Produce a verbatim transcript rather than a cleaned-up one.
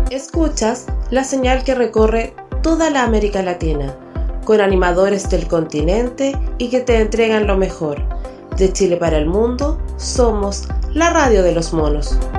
Escuchas la señal que recorre toda la América Latina, con animadores del continente y que te entregan lo mejor. De Chile para el mundo, somos la radio de los monos.